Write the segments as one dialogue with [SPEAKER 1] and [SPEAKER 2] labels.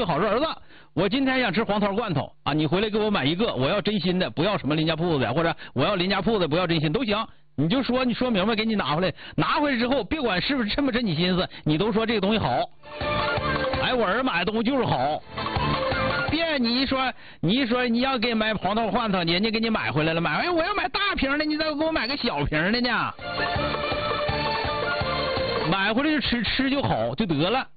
[SPEAKER 1] 好，说儿子，我今天想吃黄桃罐头啊，你回来给我买一个，我要真心的，不要什么邻家铺子的，或者我要邻家铺子不要真心都行，你就说你说明白，给你拿回来，拿回来之后，别管是不是抻不抻你心思，你都说这个东西好。哎，我儿子买的东西就是好。别你一说你要给买黄桃罐头，人家给你买回来了，买哎我要买大瓶的，你再给我买个小瓶的呢？买回来就吃就好就得了。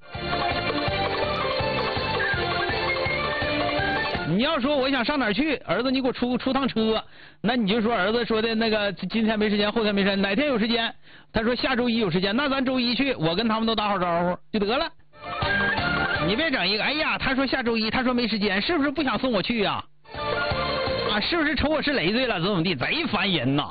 [SPEAKER 1] 你要说我想上哪儿去，儿子你给我出趟车，那你就说儿子说的那个今天没时间，后天没时间，哪天有时间？他说下周一有时间，那咱周一去，我跟他们都打好招呼就得了。你别整一个，哎呀，他说下周一，他说没时间，是不是不想送我去呀？啊，是不是瞅我是累赘了，怎么地，贼烦人呐！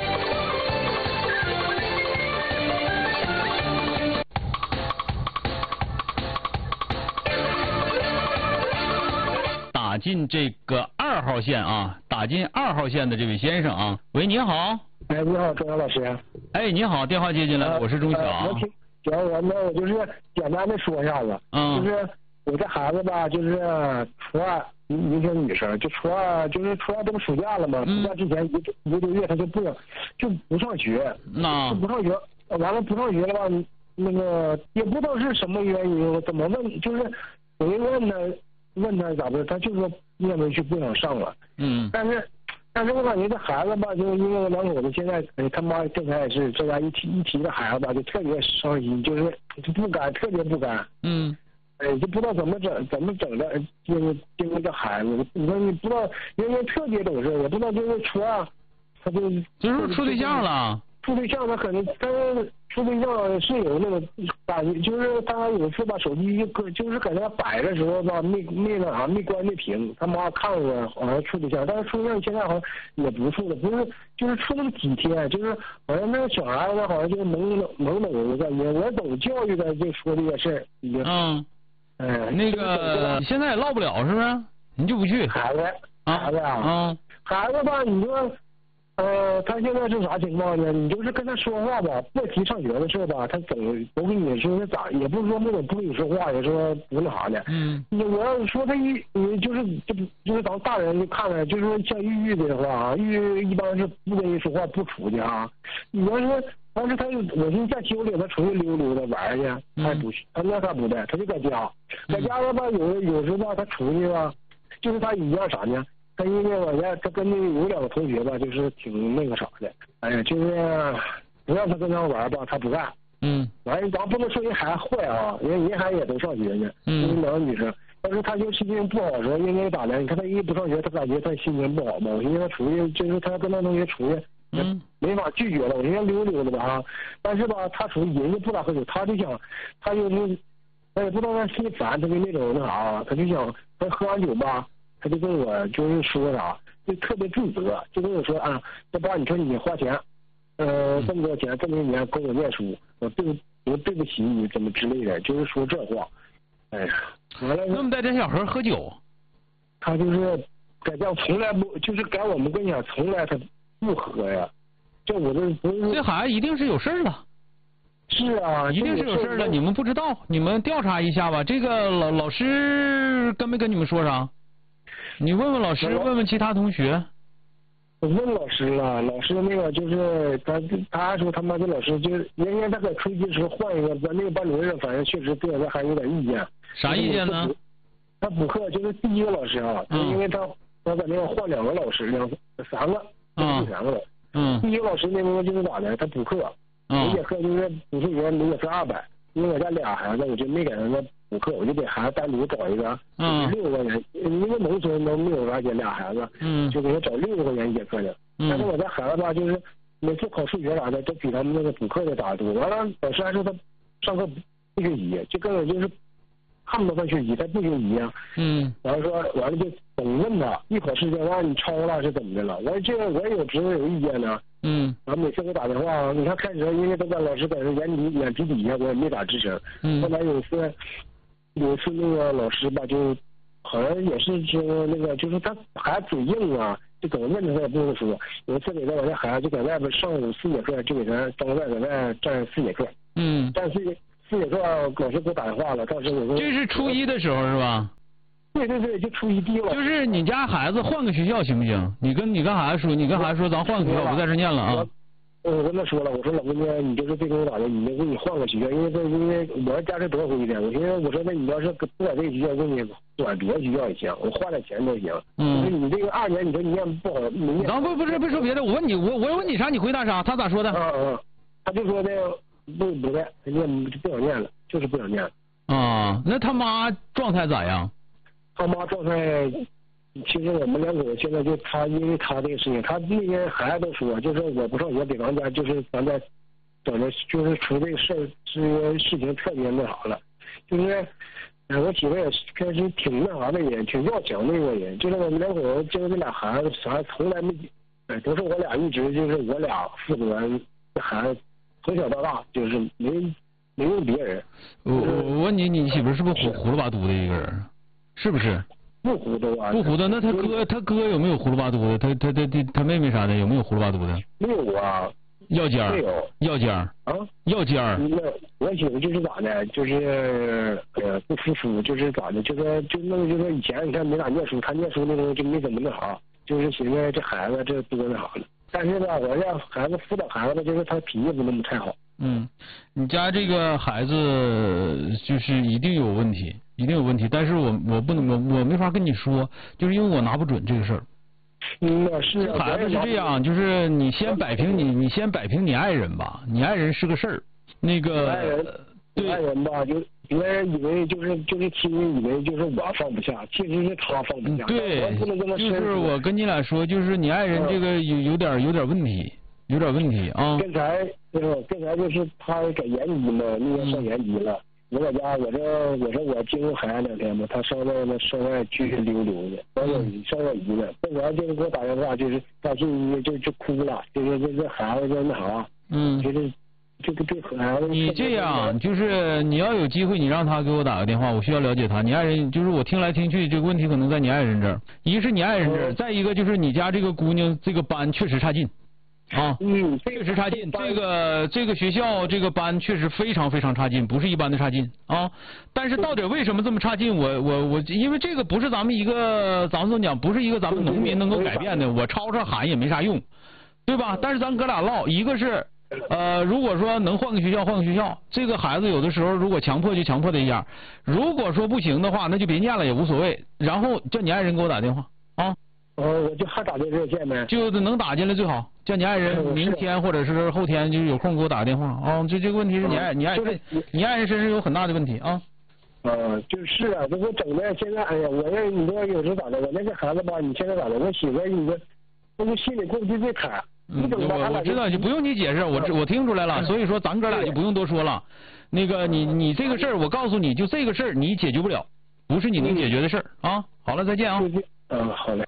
[SPEAKER 1] 打进这个2号线啊，打进2号线的这位先生啊，喂，你好。
[SPEAKER 2] 哎，你好，钟晓老师。
[SPEAKER 1] 哎，你好，电话接进来，我是钟晓。
[SPEAKER 2] 行，我就是简单的说一下子，就是我这孩子吧，就是初二，一个女生，就初二这不暑假了嘛，暑假之前一个多月，她就不上学，就不上学，完了不上学了吧，那个也不知道是什么原因，怎么问，就是我一问他咋的，他就说念不去，不想上了，但是我感觉这孩子吧，就是因为我两口子现在，他妈刚才也是这家一提这孩子吧，就特别伤心，就不敢，特别不敢。就不知道怎么整的，就是这孩子，你说你不知道，因为特别懂事，也不知道就是初二，他就是
[SPEAKER 1] 处对象了。
[SPEAKER 2] 处对象他可能，但是处对象是有那个感觉，就是他有一次把手机就是搁那摆的时候吧，没关那屏，他妈看我好像处对象，但是处对象现在好像也不处了，不是就是处了几天，就是好像那个小孩子好像就是懵懂的感觉，我懂教育的就说这个事儿已经。
[SPEAKER 1] 那个你现在也唠不了是不是？你就不去？
[SPEAKER 2] 孩子啊，孩子吧，你说。他现在是啥情况呢？你就是跟他说话吧，别提上学的事吧，他总都跟你说咋，也不是说那种不跟你说话，也说不那啥的。我要是说他你就是咱大人就看了，就是说像玉的话啊，玉一般是不跟人说话，不出去啊。你要是但是我现在在修里，他出去溜达玩去，他不去，他不的，他就在家，的吧，有时候吧，他出去吧，就是他一样啥呢？他因为他跟那有2个同学吧，就是挺那个啥的，哎呀，就是不让他跟他玩吧，他不干。完了，咱不能说人孩子坏啊，人孩子也都上学呢，因为2个女生，但是他就心情不好的时候，因为咋的？你看他一不上学，他感觉他心情不好嘛。我寻思他出去，就是他跟他同学出去，没法拒绝了。我寻思溜达吧啊，但是吧，他出去人家不咋喝酒，他就是他也不知道他心烦，他就那种那啥，他就想他喝完酒吧。他就跟我就是说啥，就特别自责，就跟我说啊，这爸，你说你花钱，这么多钱，这么多年供我念书，我对不起你，怎么之类的，就是说这话。哎呀，完了。
[SPEAKER 1] 那么带这小孩喝酒？
[SPEAKER 2] 他就是在这从来不，就是在我们跟前从来他不喝呀。这我这不是。
[SPEAKER 1] 这孩子一定是有事了。
[SPEAKER 2] 是啊，
[SPEAKER 1] 一定是有事了，你们不知道，你们调查一下吧。这个老师跟没跟你们说啥？你问问老师，问问其他同学。
[SPEAKER 2] 我问老师了，老师那个就是他说他妈的老师就是人家他搁春季时候换一个，咱那个班主任反正确实对我还有点意见。
[SPEAKER 1] 啥意见呢？
[SPEAKER 2] 他补课就是第一个老师啊，因为他在那个换2个老师3个，第3个了。第一个老师那个就是咋的？他补课，每节课就是50元，每节课200。因为我家2孩子，我就没给他们补课，我就给孩子单独找一个，60块钱，因为农村都没有而且2孩子，就给他找60块钱一节课的。但是我家孩子吧，就是每次考数学啥的，都比他们那个补课的打多。完了，老师还说他上课不学习，就根本就是看不到他学习，他不学习啊。完了就总问他，一考试的话你抄了是怎么的了？我说这个我也有知识有意见呢。然后每次给我打电话，你看开始因为都在老师在这眼皮底下，我也没咋吱声。后来有一次那个老师吧，就好像也是说那个，就是他孩子嘴硬啊，就怎么问他也不会说。有一次给我家孩子就在外边上午4节课，就给他招在外站4节课。站4节课，老师给我打电话了，当时我说
[SPEAKER 1] 这是初1的时候是吧？
[SPEAKER 2] 对对对，就初一毕业了。
[SPEAKER 1] 就是你家孩子换个学校行不行？你跟孩子说，咱换个学校，不在这念了啊。
[SPEAKER 2] 我跟他说了，我说老姑娘，你就是别跟我咋的，你给你换个学校，因为我家是多回的，我说那你要是不在这个学校，给你转别的学校也行，我花点钱都行。就是你这个2年，你说你念不好，你念。
[SPEAKER 1] 咱不说别的，我问你，我问你啥，你回答啥？他咋说的？
[SPEAKER 2] 他就说的不在，他念不想念了，就是不想念了。
[SPEAKER 1] 啊，那他妈状态咋样？
[SPEAKER 2] 他妈状态。其实我们两口现在就因为他这个事情，他那些孩子都说，就是我不上学给咱家，就是咱家整的，就是出这个事情特别那啥了，就是我媳妇也开始挺那啥的人，挺要强的一个人，就是我们两口就是这俩孩子啥从来没，都是我俩一直就是我俩负责这孩子从小到大，就是没有别人。
[SPEAKER 1] 我问你，你媳妇是不是胡了吧嘟的一个人？是不是？
[SPEAKER 2] 不糊涂啊！
[SPEAKER 1] 不糊涂，那他哥有没有胡了吧嘟的？他妹妹啥的有没有胡了吧嘟的？
[SPEAKER 2] 没有啊。
[SPEAKER 1] 要尖儿。
[SPEAKER 2] 没有。
[SPEAKER 1] 要尖儿。
[SPEAKER 2] 啊？
[SPEAKER 1] 要尖儿。
[SPEAKER 2] 我媳妇就是咋的，就是不服输，就是咋的，就说以前你看没咋念书，他念书那时候就没怎么那啥，就是寻思这孩子这多那啥了。但是吧，我让孩子辅导孩子，就是他脾气不那么太好。
[SPEAKER 1] 你家这个孩子就是一定有问题。一定有问题，但是我没法跟你说，就是因为我拿不准这个事儿。
[SPEAKER 2] 是。
[SPEAKER 1] 这孩子是这样，就是你先摆平你爱人吧，你爱人是个事儿。那个
[SPEAKER 2] 爱人吧，就别人以为就是亲人以为就是我放不下，其实是他放不下。
[SPEAKER 1] 对，就是我跟你俩说，就是你爱人这个有点问题，有点问题啊。
[SPEAKER 2] 刚才就是他改延级嘛，那个上延级了。我在家，我说我经过孩子2天嘛，他上外去溜的，上外姨呢，本来就是给我打电话，就是发信息就哭了，就是这孩子就那啥，就是这个对孩子。
[SPEAKER 1] 你这样就是你要有机会，你让他给我打个电话，我需要了解他。你爱人就是我听来听去，这个问题可能在你爱人这儿，一是你爱人这儿，再一个就是你家这个姑娘这个班确实差劲。确实差劲。这个学校这个班确实非常非常差劲，不是一般的差劲啊。但是到底为什么这么差劲？我因为这个不是咱们讲不是一个咱们农民能够改变的，我吵吵喊也没啥用，对吧？但是咱哥俩唠，一个是如果说能换个学校，这个孩子有的时候如果强迫就强迫他一下，如果说不行的话，那就别念了也无所谓。然后叫你爱人给我打电话啊。
[SPEAKER 2] 我就还打这热线呗，
[SPEAKER 1] 就能打进来最好。叫你爱人明天或者是后天就有空给我打个电话啊。这个问题是你爱人身上有很大的问题啊。
[SPEAKER 2] 就是啊，这我整的现在，哎呀，你说有时咋的？我那个孩子吧，你现在咋的？我媳妇你说，那就心里过不去这坎。
[SPEAKER 1] 我知道，就不用你解释，我听出来了。所以说咱哥俩就不用多说了。那个你这个事儿，我告诉你就这个事儿你解决不了，不是你能解决的事儿啊。好了，再见啊。
[SPEAKER 2] 好嘞。